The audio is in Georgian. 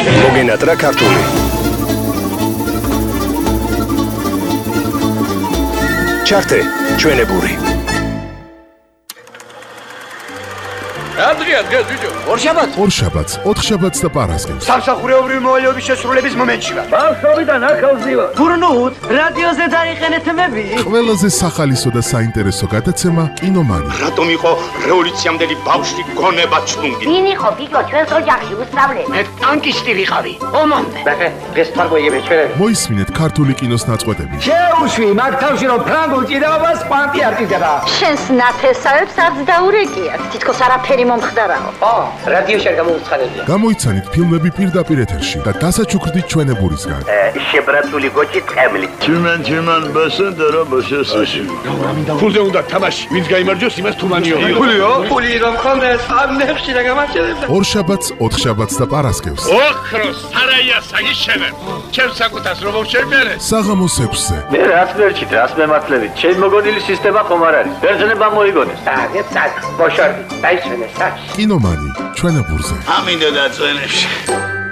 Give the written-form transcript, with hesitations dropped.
მოგენატრა ქართული. ჩართე ჩვენებური. Adrian, გეძიჯო. ორშაბათს, ოთხშაბათს და პარასკევს. სამსახურეობრივი მოვალეობის შესრულების მომენტში ვარ. ბავშვობიდან ახალს ვარ. გურნუთ, რადიოზე დაიყენეთ მები. ყველაზე სახალისო და საინტერესო გადაცემა კინომანი. რატომ იყო რევოლუციამდელი ბავშვი გონება ჩლუნგი? ვინ იყო ბიჭო ჩვენს ოჯახში უსწავლელი? მე ტანკისტი ვიყავი. ომამდე. დღეს თარგმნიები ჩვენ. მოისმინეთ ქართული კინოს ნაწყვეტები. შეუშვი მაგ თავში რომ ფრანგულ ჭიდაობას პანტი არ ჭირდება. შენს ნათესავებს არც დაურეკიათ. თითქოს არაფერი მომხდარაო. რადიოში არ გამოვცხადებია. გამოიცანით ფილმები პირდაპირ ეთერში და დასაჩუქრდით ჩვენებურისგან. შებრაცული გოჭი ტყემლი. Чиман басендера басესაში. ფულზე უნდა თამაში. ვინც გაიმარჯვოს, იმას თუმანიო. ფულიო? ფული რომ ხონდეს, ამ ნებში და გამარჯვებდა. ორშაბათს, ოთხშაბათს და პარასკევს. ოქროს სარაია საგიშენებ. ჩემს საკუთას რომ შევმერე. საღამოს 6-ზე. მე რაც მერჩით, რას მემართლებით. ჩემი მოგონილი სისტემა ხომ არ არის. ბერძნება მოიგონეს. წაგ, ბოშორდი, დაისვენეს, საჩ. კინომანი ჩვენებურზე. ამინდა და წვენებში.